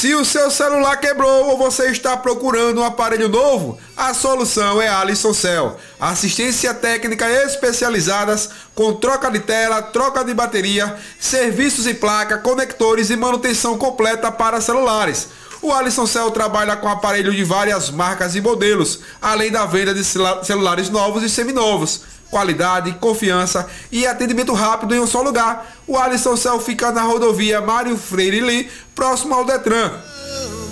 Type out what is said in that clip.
Se o seu celular quebrou ou você está procurando um aparelho novo, a solução é a Alisson-Cel. Assistência técnica especializadas com troca de tela, troca de bateria, serviços e placa, conectores e manutenção completa para celulares. O Alisson-Cel trabalha com aparelhos de várias marcas e modelos, além da venda de celulares novos e seminovos. Qualidade, confiança e atendimento rápido em um só lugar. O Alisson-Cel fica na rodovia Mário Freire Lee, próximo ao Detran.